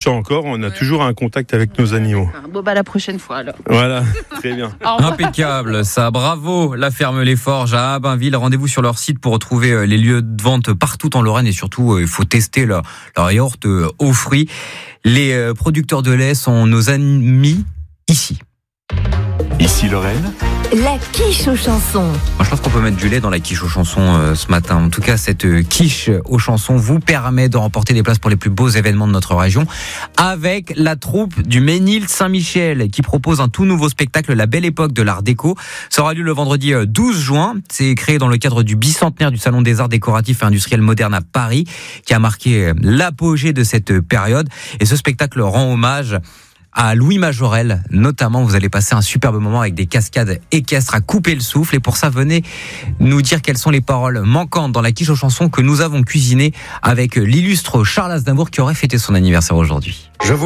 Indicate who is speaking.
Speaker 1: existe encore. On a toujours un contact avec nos animaux.
Speaker 2: Bon, la prochaine fois alors.
Speaker 1: Voilà, très bien.
Speaker 3: Impeccable, ça. Bravo, la ferme Les Forges à Abainville. Rendez-vous sur leur site pour retrouver les lieux de vente partout en Lorraine et surtout, il faut tester leur yaourt aux fruits. Les producteurs de lait sont nos amis ici.
Speaker 4: Ici Lorraine.
Speaker 5: La quiche aux chansons.
Speaker 3: Moi, je pense qu'on peut mettre du lait dans la quiche aux chansons ce matin. En tout cas, cette quiche aux chansons vous permet de remporter des places pour les plus beaux événements de notre région avec la troupe du Ménil Saint-Michel qui propose un tout nouveau spectacle, La Belle Époque de l'Art Déco. Ça aura lieu le vendredi 12 juin. C'est créé dans le cadre du bicentenaire du Salon des Arts Décoratifs et Industriels Modernes à Paris qui a marqué l'apogée de cette période. Et ce spectacle rend hommage à Louis Majorel, notamment. Vous allez passer un superbe moment avec des cascades équestres à couper le souffle. Et pour ça, venez nous dire quelles sont les paroles manquantes dans la quiche aux chansons que nous avons cuisinées avec l'illustre Charles Aznavour qui aurait fêté son anniversaire aujourd'hui.